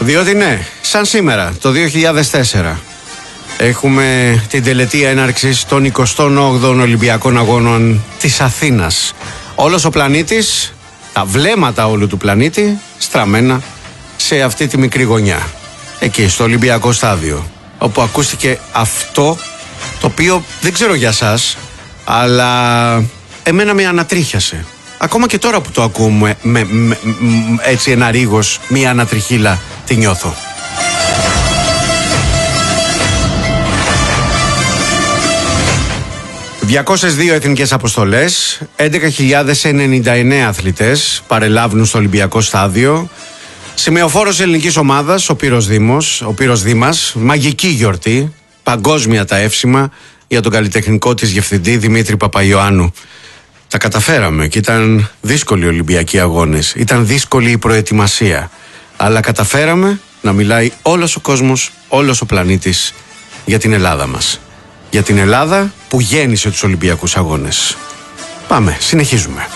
Διότι ναι, σαν σήμερα, το 2004, έχουμε την τελετή έναρξης των 28ων Ολυμπιακών Αγώνων της Αθήνας. Όλος ο πλανήτης, τα βλέμματα όλου του πλανήτη, στραμμένα σε αυτή τη μικρή γωνιά. Εκεί, στο Ολυμπιακό Στάδιο, όπου ακούστηκε αυτό, το οποίο δεν ξέρω για σας, αλλά εμένα με ανατρίχιασε. Ακόμα και τώρα που το ακούμε έτσι ένα ρίγος, μία ανατριχίλα τη νιώθω. ...202 εθνικές αποστολές, 11.099 αθλητές παρελάβουν στο Ολυμπιακό Στάδιο. Σημεοφόρος ελληνικής ομάδας, ο Πύρος Δήμας, μαγική γιορτή, παγκόσμια τα εύσημα για τον καλλιτεχνικό της διευθυντή Δημήτρη Παπαϊωάννου. Τα καταφέραμε και ήταν δύσκολοι οι Ολυμπιακοί Αγώνες, ήταν δύσκολη η προετοιμασία, αλλά καταφέραμε να μιλάει όλος ο κόσμος, όλος ο πλανήτης για την Ελλάδα μας. Για την Ελλάδα που γέννησε τους Ολυμπιακούς Αγώνες. Πάμε, συνεχίζουμε.